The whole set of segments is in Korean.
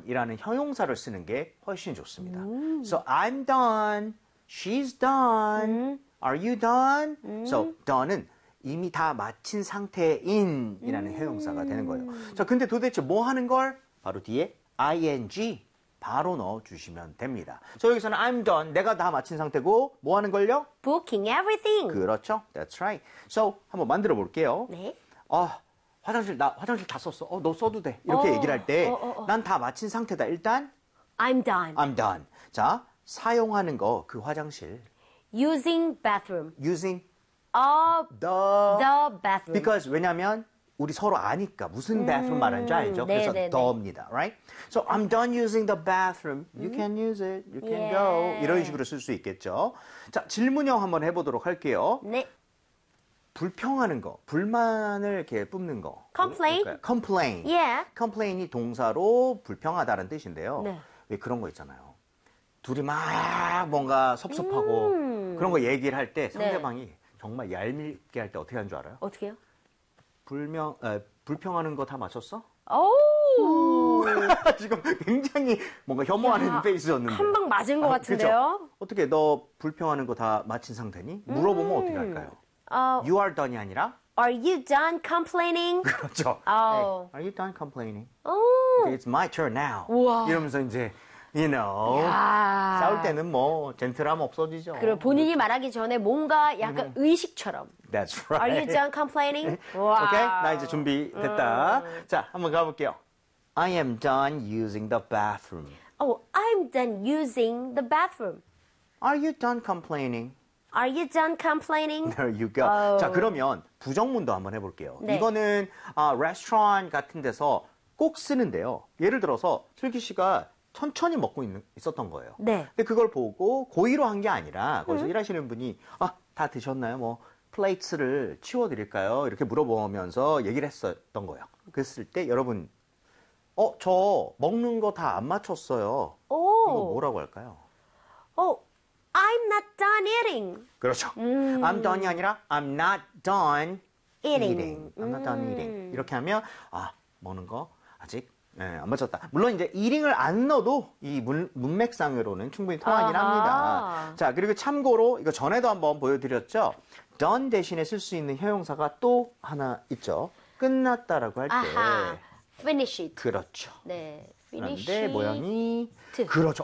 done이라는 형용사를 쓰는 게 훨씬 좋습니다. So I'm done, she's done, are you done? So done은 이미 다 마친 상태인이라는 형용사가 되는 거예요. 자, 근데 도대체 뭐 하는 걸? 바로 뒤에 ing 바로 넣어주시면 됩니다. 자, 여기서는 I'm done, 내가 다 마친 상태고 뭐 하는 걸요? Booking everything. 그렇죠. That's right. So, 한번 만들어 볼게요. 네. 화장실 다 썼어. 너 써도 돼. 이렇게 얘기를 할 때 난 다 마친 상태다. 일단 I'm done. I'm done. 자, 사용하는 거 그 화장실. Using bathroom. Using The bathroom. Because 왜냐면 우리 서로 아니까 무슨 bathroom 말하는지 알죠? 그래서 네네네. the입니다. Right? So I'm done using the bathroom. You can use it. You can go. 이런 식으로 쓸 수 있겠죠. 자, 질문형 한번 해보도록 할게요. 네. 불평하는 거, 불만을 이렇게 뿜는 거. Complain. 뭘까요? Complain. Yeah. Complain이 동사로 불평하다는 뜻인데요. 네. 왜 그런 거 있잖아요. 둘이 막 뭔가 섭섭하고 그런 거 얘기를 할 때 상대방이 정말 얄밉게 할 때 어떻게 하는 줄 알아요? 어떻게요? 불평하는 거 다 마쳤어? 오. 지금 굉장히 뭔가 혐오하는 페이스였는데. 한 방 맞은 것 같은데요? 그쵸? 어떻게 너 불평하는 거 다 마친 상태니? 물어보면 어떻게 할까요? You are done이 아니라 Are you done complaining? 그렇죠. Oh. Hey, are you done complaining? 오. Okay, it's my turn now. 우와. 이러면서 이제 you know 야. 싸울 때는 뭐 젠틀함 없어지죠. 그리고 본인이 말하기 전에 뭔가 약간 의식처럼. That's right. Are you done complaining? 와. 오케이, 나 이제 준비됐다. 자, 한번 가볼게요. I am done using the bathroom. Oh, I'm done using the bathroom. Are you done complaining? Are you done complaining? There you go. 자, 그러면 부정문도 한번 해볼게요. 네. 이거는 레스토랑 같은 데서 꼭 쓰는데요. 예를 들어서 슬기 씨가 천천히 먹고 있었던 거예요. 네. 근데 그걸 보고 고의로 한 게 아니라 거기서 일하시는 분이 다 드셨나요? 뭐 플레이트를 치워드릴까요? 이렇게 물어보면서 얘기를 했었던 거예요. 그랬을 때 여러분 저 먹는 거 다 안 맞췄어요. 오. 이거 뭐라고 할까요? Oh, I'm not done eating. 그렇죠. I'm done이 아니라 I'm not done Eating. I'm not done eating. 이렇게 하면 먹는 거 아직 안 맞췄다. 물론 이제 eating을 안 넣어도 이 문맥상으로는 충분히 통하긴 합니다. 자, 그리고 참고로 이거 전에도 한번 보여드렸죠. done 대신에 쓸 수 있는 형용사가 또 하나 있죠. 끝났다라고 할 때. 아하. Finish it. 그렇죠. 네. Finish 그런데 it. 모양이 트. 그렇죠.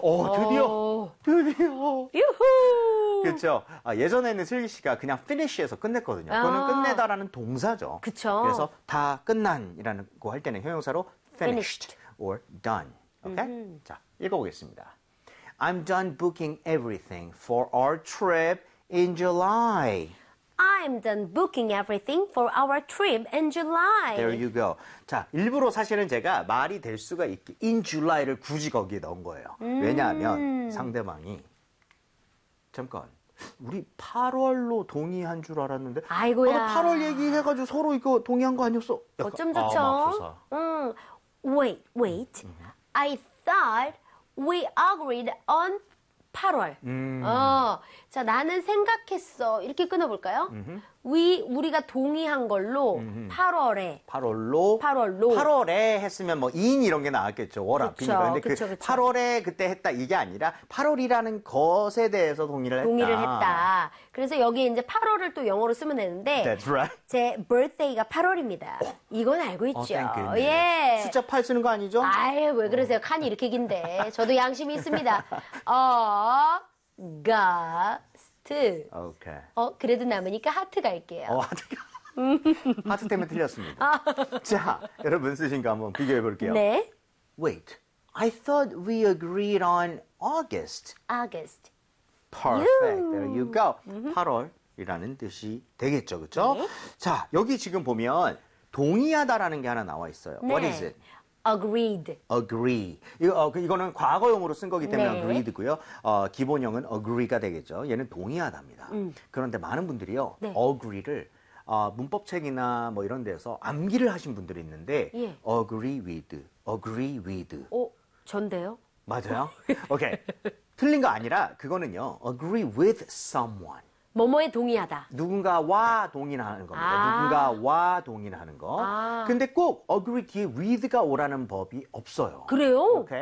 드디어. 유후. 그렇죠. 예전에는 슬기 씨가 그냥 finish에서 끝냈거든요. 그거는 끝내다라는 동사죠. 그쵸. 그래서 다 끝난이라는 거 할 때는 형용사로 finished or done. 오케이? 자, 읽어보겠습니다. I'm done booking everything for our trip in July. I'm done booking everything for our trip in July. There you go. 자, 일부러 사실은 제가 말이 될 수가 있게 in July를 굳이 거기에 넣은 거예요. 왜냐하면 상대방이 잠깐 우리 8월로 동의한 줄 알았는데 아이고야. 8월 얘기해가지고 서로 이거 동의한 거 아니었어? 약간, 어쩜 좋죠? Wait. I thought we agreed on 8월. 자, 나는 생각했어. 이렇게 끊어볼까요? 우리가 동의한 걸로 8월에. 8월에 했으면 뭐 in 이런 게 나왔겠죠. 월 앞이니까. 근데 그쵸. 8월에 그때 했다 이게 아니라 8월이라는 것에 대해서 동의를 했다. 그래서 여기 이제 8월을 또 영어로 쓰면 되는데 That's right. 제 birthday가 8월입니다. 이건 알고 있죠. thank goodness. 예. 숫자 8 쓰는 거 아니죠? 아유, 왜 그러세요? 칸이 이렇게 긴데. 저도 양심이 있습니다. August. 오케이. 그래도 남으니까 하트 갈게요. 하트 때문에 틀렸습니다. 자, 여러분 쓰신 거 한번 비교해 볼게요. 네. Wait, I thought we agreed on August. August. Perfect. There you go. 8월이라는 뜻이 되겠죠, 그렇죠? 네. 자, 여기 지금 보면 동의하다라는 게 하나 나와 있어요. 네. What is it? Agreed. Agree. 이거는 과거용으로 쓴 거기 때문에 네. agreed고요. 기본형은 agree가 되겠죠. 얘는 동의하다입니다. 그런데 많은 분들이요, 네. agree를 문법책이나 뭐 이런 데서 암기를 하신 분들이 있는데 예. agree with. 전데요? 맞아요? 오케이. 틀린 거 아니라 그거는요, agree with someone. 뭐뭐에 동의하다. 누군가와 동의하는 겁니다. 누군가와 동의하는 거. 근데 꼭 agree 뒤에 with가 오라는 법이 없어요. 그래요? 오케이?